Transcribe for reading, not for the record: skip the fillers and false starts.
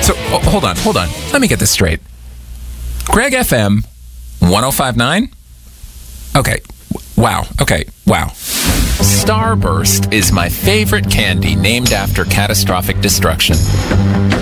So, hold on. Let me get this straight. Greg FM 105.9? Okay. Wow. Starburst is my favorite candy named after catastrophic destruction.